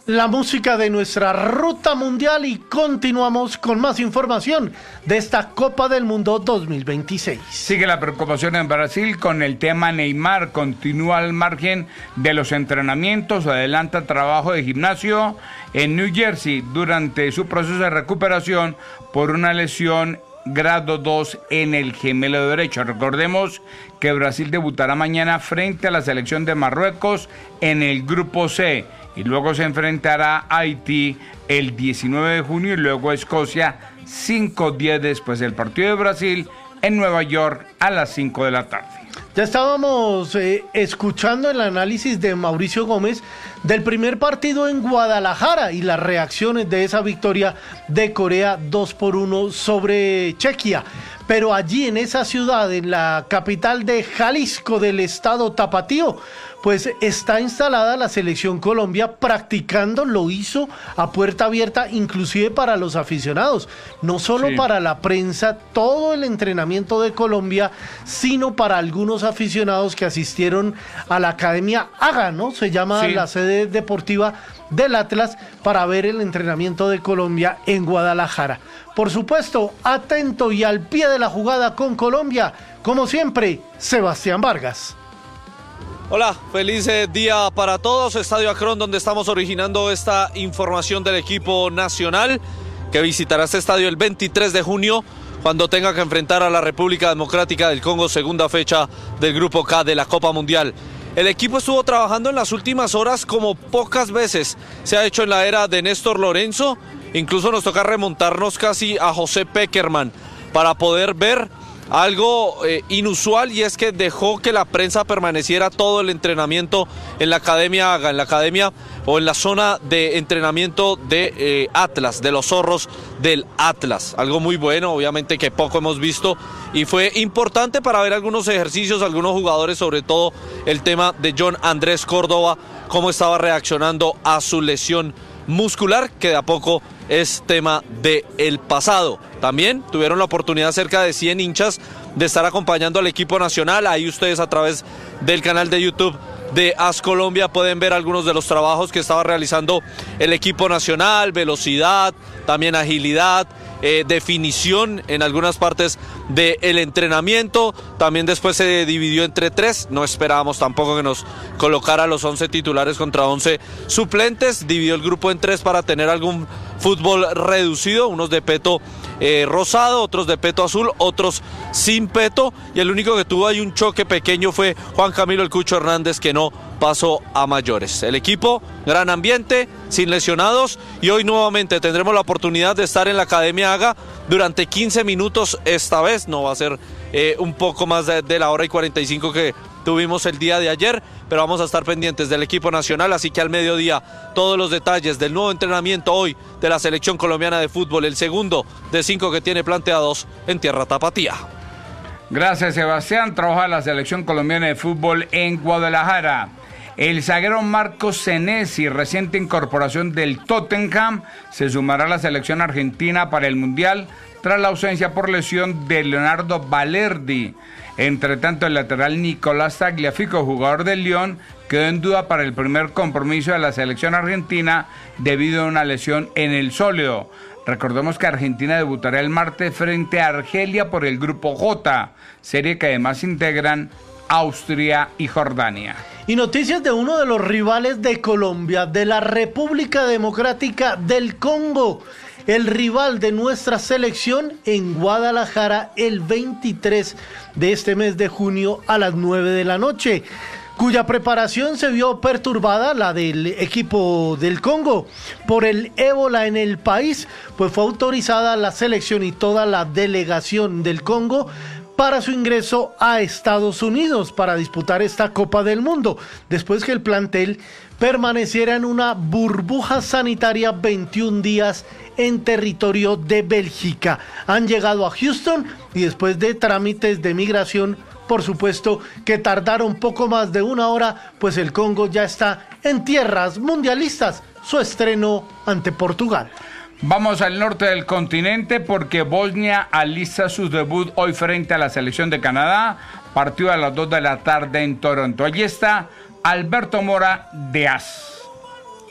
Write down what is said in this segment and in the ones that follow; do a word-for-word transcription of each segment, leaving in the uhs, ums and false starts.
la música de nuestra ruta mundial y continuamos con más información de esta Copa del Mundo dos mil veintiséis. Sigue la preocupación en Brasil con el tema Neymar. Continúa al margen de los entrenamientos, adelanta trabajo de gimnasio en New Jersey durante su proceso de recuperación por una lesión grado dos en el gemelo derecho. Recordemos que Brasil debutará mañana frente a la selección de Marruecos en el grupo C y luego se enfrentará a Haití el diecinueve de junio y luego a Escocia cinco días después del partido de Brasil en Nueva York a las cinco de la tarde. Ya estábamos eh, escuchando el análisis de Mauricio Gómez del primer partido en Guadalajara y las reacciones de esa victoria de Corea dos por uno sobre Chequia. Pero allí en esa ciudad, en la capital de Jalisco del estado Tapatío, pues está instalada la selección Colombia practicando, lo hizo a puerta abierta, inclusive para los aficionados, no solo sí. para la prensa, todo el entrenamiento de Colombia, sino para algunos aficionados que asistieron a la Academia Haga, ¿no? Se llama sí. la sede deportiva del Atlas, para ver el entrenamiento de Colombia en Guadalajara. Por supuesto, atento y al pie de la jugada con Colombia, como siempre, Sebastián Vargas. Hola, feliz día para todos. Estadio Akron, donde estamos originando esta información del equipo nacional que visitará este estadio el veintitrés de junio cuando tenga que enfrentar a la República Democrática del Congo, segunda fecha del Grupo K de la Copa Mundial. El equipo estuvo trabajando en las últimas horas como pocas veces se ha hecho en la era de Néstor Lorenzo. Incluso nos toca remontarnos casi a José Peckerman para poder ver algo eh, inusual, y es que dejó que la prensa permaneciera todo el entrenamiento en la Academia Haga, en la academia o en la zona de entrenamiento de eh, Atlas, de los zorros del Atlas. Algo muy bueno, obviamente que poco hemos visto, y fue importante para ver algunos ejercicios, algunos jugadores, sobre todo el tema de John Andrés Córdoba, cómo estaba reaccionando a su lesión muscular, que de a poco es tema del pasado. También tuvieron la oportunidad cerca de cien hinchas de estar acompañando al equipo nacional. Ahí ustedes a través del canal de YouTube de AS Colombia pueden ver algunos de los trabajos que estaba realizando el equipo nacional, velocidad, también agilidad, eh, definición en algunas partes del entrenamiento. También después se dividió entre tres, no esperábamos tampoco que nos colocara los once titulares contra once suplentes, dividió el grupo en tres para tener algún fútbol reducido, unos de peto eh, rosado, otros de peto azul, otros sin peto, y el único que tuvo ahí un choque pequeño fue Juan Camilo El Cucho Hernández, que no pasó a mayores. El equipo, gran ambiente, sin lesionados, y hoy nuevamente tendremos la oportunidad de estar en la Academia Haga durante quince minutos esta vez, no va a ser eh, un poco más de, de la hora y cuarenta y cinco que tuvimos el día de ayer, pero vamos a estar pendientes del equipo nacional, así que al mediodía todos los detalles del nuevo entrenamiento hoy de la selección colombiana de fútbol, el segundo de cinco que tiene planteados en tierra tapatía. Gracias, Sebastián. Trabaja la selección colombiana de fútbol en Guadalajara. El zaguero Marcos Senesi, reciente incorporación del Tottenham, se sumará a la selección argentina para el Mundial tras la ausencia por lesión de Leonardo Balerdi. Entre tanto, el lateral Nicolás Tagliafico, jugador del Lyon, quedó en duda para el primer compromiso de la selección argentina debido a una lesión en el sólido. Recordemos que Argentina debutará el martes frente a Argelia por el Grupo J, serie que además integran Austria y Jordania. Y noticias de uno de los rivales de Colombia, de la República Democrática del Congo. El rival de nuestra selección en Guadalajara el veintitrés de este mes de junio a las nueve de la noche, cuya preparación se vio perturbada, la del equipo del Congo, por el ébola en el país, pues fue autorizada la selección y toda la delegación del Congo para su ingreso a Estados Unidos para disputar esta Copa del Mundo, después que el plantel permaneciera en una burbuja sanitaria veintiún días en territorio de Bélgica. Han llegado a Houston y después de trámites de migración, por supuesto que tardaron poco más de una hora, pues el Congo ya está en tierras mundialistas, su estreno ante Portugal. Vamos al norte del continente porque Bosnia alista su debut hoy frente a la selección de Canadá, partido a las dos de la tarde en Toronto. Allí está Alberto Mora de AS.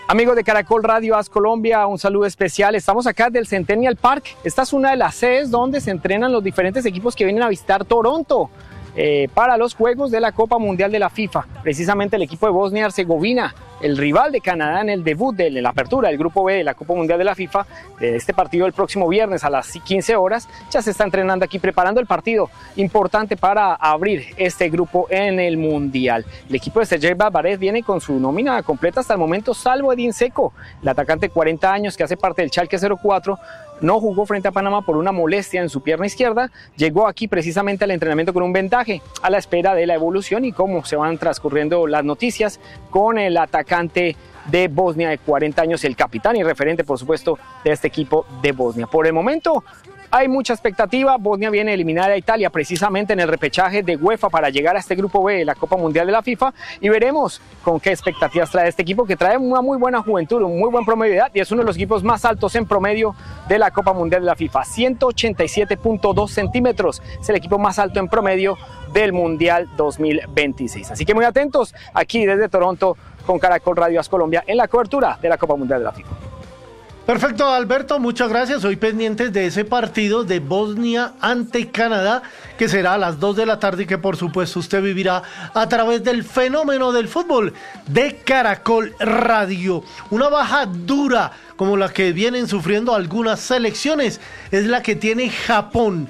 Amigos de Caracol Radio AS Colombia, un saludo especial. Estamos acá del Centennial Park. Esta es una de las sedes donde se entrenan los diferentes equipos que vienen a visitar Toronto eh, para los Juegos de la Copa Mundial de la FIFA. Precisamente el equipo de Bosnia y Herzegovina, el rival de Canadá en el debut de la apertura del Grupo B de la Copa Mundial de la FIFA, de este partido el próximo viernes a las quince horas, ya se está entrenando aquí, preparando el partido importante para abrir este grupo en el Mundial. El equipo de Sergei Barbarev viene con su nómina completa hasta el momento, salvo Edin Dzeko, el atacante de cuarenta años que hace parte del Schalke cero cuatro, no jugó frente a Panamá por una molestia en su pierna izquierda, llegó aquí precisamente al entrenamiento con un vendaje, a la espera de la evolución y cómo se van transcurriendo las noticias con el atacante de Bosnia de cuarenta años, el capitán y referente, por supuesto, de este equipo de Bosnia. Por el momento hay mucha expectativa. Bosnia viene a eliminar a Italia precisamente en el repechaje de UEFA para llegar a este Grupo B de la Copa Mundial de la FIFA, y veremos con qué expectativas trae este equipo, que trae una muy buena juventud, un muy buen promedio de edad, y es uno de los equipos más altos en promedio de la Copa Mundial de la FIFA. ciento ochenta y siete punto dos centímetros, es el equipo más alto en promedio del Mundial dos mil veintiséis. Así que muy atentos aquí desde Toronto con Caracol Radio AS Colombia en la cobertura de la Copa Mundial de la FIFA. Perfecto, Alberto, muchas gracias. Hoy pendientes de ese partido de Bosnia ante Canadá, que será a las dos de la tarde y que por supuesto usted vivirá a través del fenómeno del fútbol de Caracol Radio. Una baja dura como la que vienen sufriendo algunas selecciones es la que tiene Japón.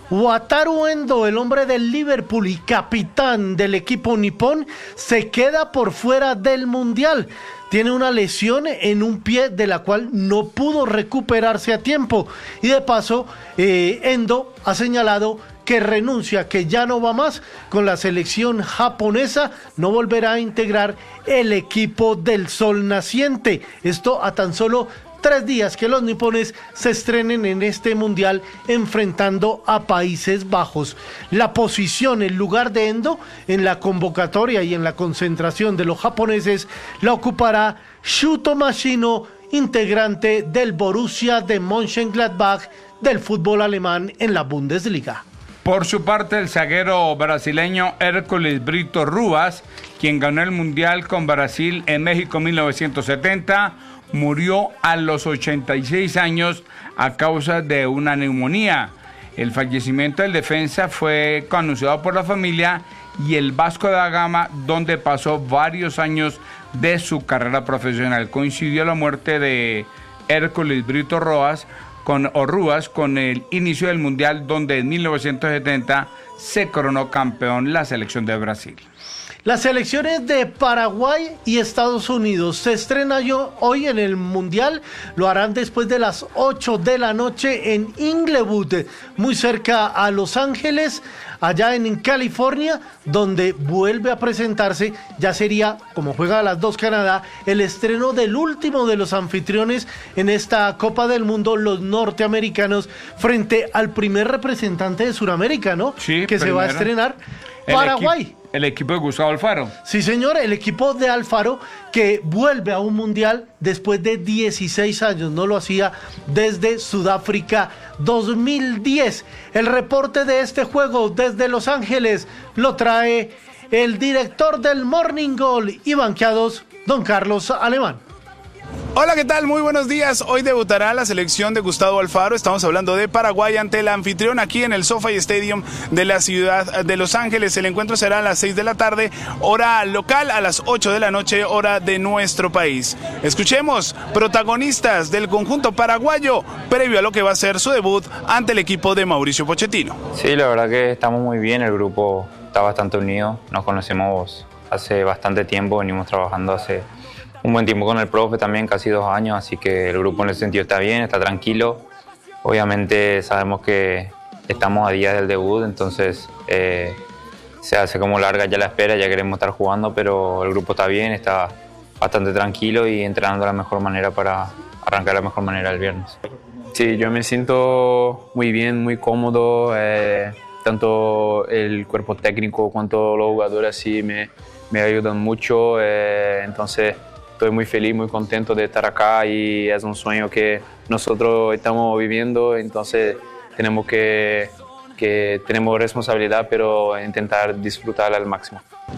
Wataru Endo, el hombre del Liverpool y capitán del equipo nipón, se queda por fuera del Mundial. Tiene una lesión en un pie de la cual no pudo recuperarse a tiempo. Y de paso, eh, Endo ha señalado que renuncia, que ya no va más con la selección japonesa, no volverá a integrar el equipo del sol naciente. Esto a tan solo tres días que los nipones se estrenen en este mundial enfrentando a Países Bajos. La posición, el lugar de Endo en la convocatoria y en la concentración de los japoneses la ocupará Shuto Mashino, integrante del Borussia de Mönchengladbach del fútbol alemán en la Bundesliga. Por su parte, el zaguero brasileño Hércules Brito Rubas, quien ganó el mundial con Brasil en México mil novecientos setenta, murió a los ochenta y seis años a causa de una neumonía. El fallecimiento del defensa fue anunciado por la familia y el Vasco da Gama, donde pasó varios años de su carrera profesional. Coincidió la muerte de Hércules Brito Rubas con, o Rubas con el inicio del Mundial, donde en mil novecientos setenta se coronó campeón la selección de Brasil. Las selecciones de Paraguay y Estados Unidos se estrenan hoy en el Mundial. Lo harán después de las ocho de la noche en Inglewood, muy cerca a Los Ángeles, allá en California, donde vuelve a presentarse, ya sería, como juega a las dos Canadá, el estreno del último de los anfitriones en esta Copa del Mundo, los norteamericanos, frente al primer representante de Sudamérica, ¿no? Sí, que primero se va a estrenar, Paraguay. El equipo, el equipo de Gustavo Alfaro. Sí, señor, el equipo de Alfaro que vuelve a un mundial después de dieciséis años, no lo hacía desde Sudáfrica dos mil diez. El reporte de este juego desde Los Ángeles lo trae el director del Morning Goal y banqueados, don Carlos Alemán. Hola, ¿qué tal? Muy buenos días. Hoy debutará la selección de Gustavo Alfaro. Estamos hablando de Paraguay ante el anfitrión aquí en el SoFi Stadium de la ciudad de Los Ángeles. El encuentro será a las seis de la tarde, hora local, a las ocho de la noche, hora de nuestro país. Escuchemos protagonistas del conjunto paraguayo previo a lo que va a ser su debut ante el equipo de Mauricio Pochettino. Sí, la verdad que estamos muy bien. El grupo está bastante unido. Nos conocemos hace bastante tiempo. Venimos trabajando hace un buen tiempo con el profe también, casi dos años, así que el grupo en ese sentido está bien, está tranquilo. Obviamente sabemos que estamos a días del debut, entonces eh, se hace como larga ya la espera, ya queremos estar jugando, pero el grupo está bien, está bastante tranquilo y entrenando de la mejor manera para arrancar de la mejor manera el viernes. Sí, yo me siento muy bien, muy cómodo, eh, tanto el cuerpo técnico cuanto los jugadores sí me, me ayudan mucho, eh, entonces estoy muy feliz, muy contento de estar acá y es un sueño que nosotros estamos viviendo, entonces tenemos que, que tenemos responsabilidad, pero intentar disfrutar al máximo.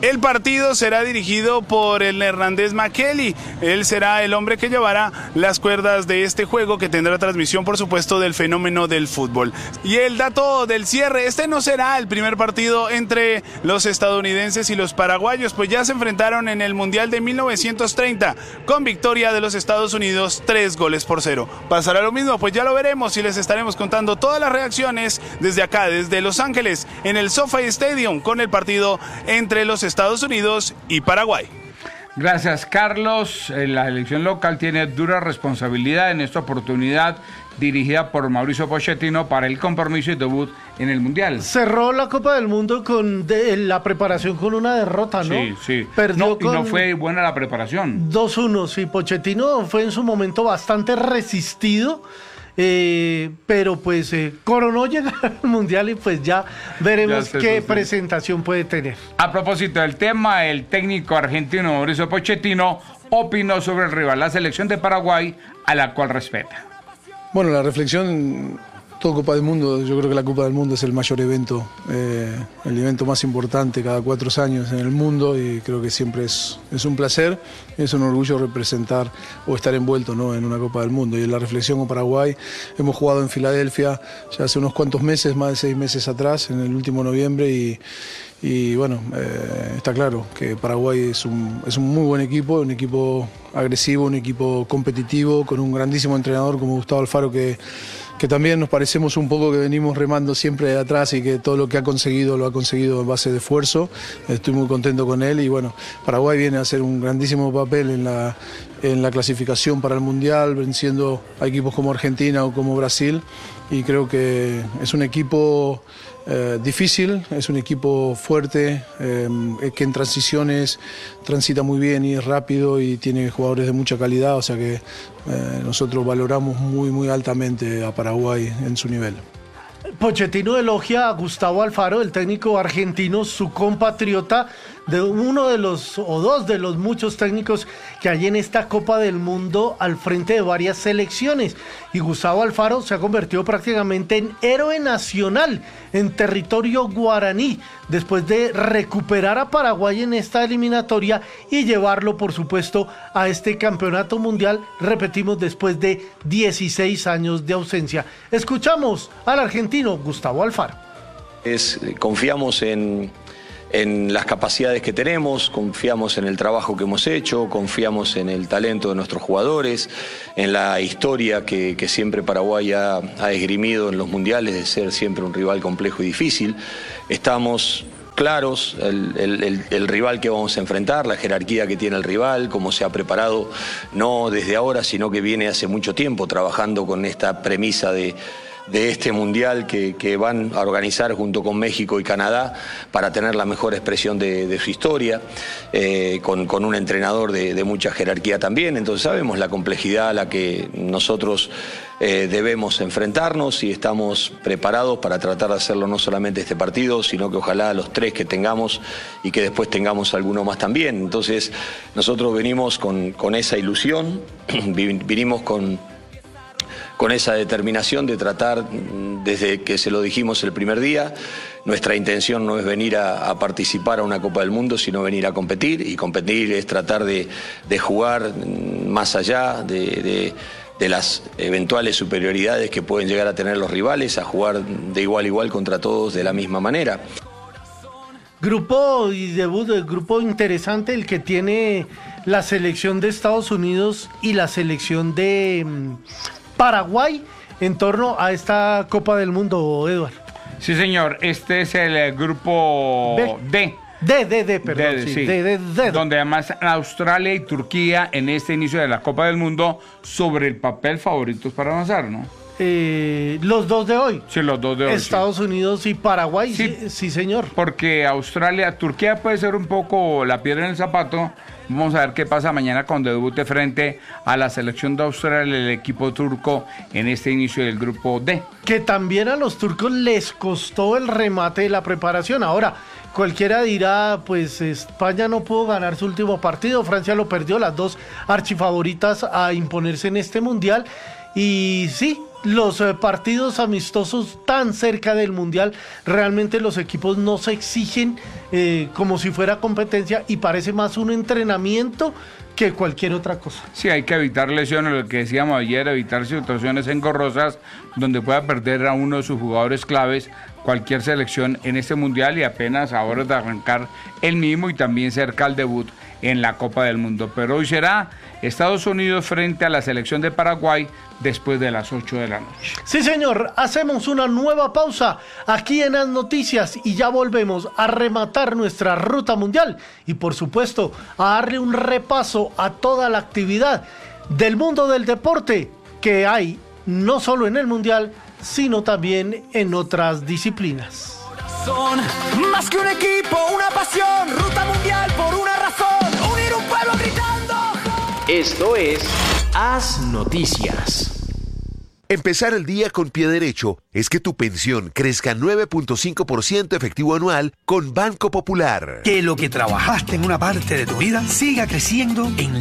El partido será dirigido por el neerlandés Makeli. Él será el hombre que llevará las cuerdas de este juego, que tendrá transmisión, por supuesto, del fenómeno del fútbol. Y el dato del cierre: este no será el primer partido entre los estadounidenses y los paraguayos, pues ya se enfrentaron en el Mundial de mil novecientos treinta con victoria de los Estados Unidos, tres goles por cero. ¿Pasará lo mismo? Pues ya lo veremos y les estaremos contando todas las reacciones desde acá, desde Los Ángeles, en el SoFi Stadium, con el partido entre los Estados Unidos y Paraguay. Gracias, Carlos. La elección local tiene dura responsabilidad en esta oportunidad, dirigida por Mauricio Pochettino, para el compromiso y debut en el Mundial. Cerró la Copa del Mundo con de, la preparación con una derrota, ¿no? Sí, sí. Perdió no, con y no fue buena la preparación. dos uno, sí. Pochettino fue en su momento bastante resistido. Eh, pero pues eh, coronó llegar al Mundial y pues ya veremos ya qué sucede. Presentación puede tener. A propósito del tema, el técnico argentino Mauricio Pochettino opinó sobre el rival, la selección de Paraguay, a la cual respeta. Bueno, la reflexión, todo Copa del Mundo, yo creo que la Copa del Mundo es el mayor evento, eh, el evento más importante cada cuatro años en el mundo, y creo que siempre es, es un placer, es un orgullo representar o estar envuelto, ¿no?, en una Copa del Mundo. Y en la reflexión con Paraguay, hemos jugado en Filadelfia ya hace unos cuantos meses, más de seis meses atrás, en el último noviembre, y, y bueno, eh, está claro que Paraguay es un, es un muy buen equipo, un equipo agresivo, un equipo competitivo, con un grandísimo entrenador como Gustavo Alfaro, que que también nos parecemos un poco, que venimos remando siempre de atrás y que todo lo que ha conseguido lo ha conseguido en base de esfuerzo. Estoy muy contento con él y bueno, Paraguay viene a hacer un grandísimo papel en la, en la clasificación para el Mundial, venciendo a equipos como Argentina o como Brasil, y creo que es un equipo eh, difícil, es un equipo fuerte, eh, que en transiciones transita muy bien y es rápido y tiene jugadores de mucha calidad, o sea que eh, nosotros valoramos muy muy altamente a Paraguay en su nivel. Pochettino elogia a Gustavo Alfaro, el técnico argentino, su compatriota, de uno de los o dos de los muchos técnicos que hay en esta Copa del Mundo al frente de varias selecciones. Y Gustavo Alfaro se ha convertido prácticamente en héroe nacional en territorio guaraní, después de recuperar a Paraguay en esta eliminatoria y llevarlo, por supuesto, a este campeonato mundial, repetimos, después de dieciséis años de ausencia. Escuchamos al argentino Gustavo Alfaro. Es, confiamos en, en las capacidades que tenemos, confiamos en el trabajo que hemos hecho, confiamos en el talento de nuestros jugadores, en la historia que, que siempre Paraguay ha, ha esgrimido en los mundiales, de ser siempre un rival complejo y difícil. Estamos claros el, el, el, el rival que vamos a enfrentar, la jerarquía que tiene el rival, cómo se ha preparado, no desde ahora, sino que viene hace mucho tiempo trabajando con esta premisa de de este mundial que, que van a organizar junto con México y Canadá para tener la mejor expresión de, de su historia, eh, con, con un entrenador de, de mucha jerarquía también. Entonces sabemos la complejidad a la que nosotros eh, debemos enfrentarnos y estamos preparados para tratar de hacerlo no solamente este partido, sino que ojalá los tres que tengamos y que después tengamos alguno más también. Entonces nosotros venimos con, con esa ilusión, vinimos con con esa determinación de tratar, desde que se lo dijimos el primer día, nuestra intención no es venir a, a participar a una Copa del Mundo, sino venir a competir, y competir es tratar de, de jugar más allá de, de, de las eventuales superioridades que pueden llegar a tener los rivales, a jugar de igual a igual contra todos de la misma manera. Grupo y debut, grupo interesante el que tiene la selección de Estados Unidos y la selección de Paraguay en torno a esta Copa del Mundo, Eduardo. Sí, señor, este es el grupo B. D. D, D, D, perdón, D, sí, sí. D, D, D. Donde además Australia y Turquía en este inicio de la Copa del Mundo sobre el papel favoritos para avanzar, ¿no? Eh, los dos de hoy. Sí, los dos de hoy. Estados sí. Unidos y Paraguay, sí, sí, sí, señor. Porque Australia, Turquía puede ser un poco la piedra en el zapato. Vamos a ver qué pasa mañana cuando debute frente a la selección de Australia, el equipo turco, en este inicio del grupo D. Que también a los turcos les costó el remate de la preparación. Ahora, cualquiera dirá, pues España no pudo ganar su último partido, Francia lo perdió, las dos archifavoritas a imponerse en este mundial. Y sí, los eh, partidos amistosos tan cerca del Mundial, realmente los equipos no se exigen eh, como si fuera competencia y parece más un entrenamiento que cualquier otra cosa. Sí, hay que evitar lesiones, lo que decíamos ayer, evitar situaciones engorrosas donde pueda perder a uno de sus jugadores claves cualquier selección en este Mundial y apenas ahora de arrancar el mismo y también cerca al debut en la Copa del Mundo. Pero hoy será Estados Unidos frente a la selección de Paraguay después de las ocho de la noche. Sí, señor, hacemos una nueva pausa aquí en las noticias y ya volvemos a rematar nuestra ruta mundial y por supuesto a darle un repaso a toda la actividad del mundo del deporte que hay no solo en el Mundial, sino también en otras disciplinas. Son más que un equipo, una pasión, ruta mundial por una razón, unir un pueblo gritando. Esto es Haz Noticias. Empezar el día con pie derecho es que tu pensión crezca nueve punto cinco por ciento efectivo anual con Banco Popular. Que lo que trabajaste en una parte de tu vida siga creciendo en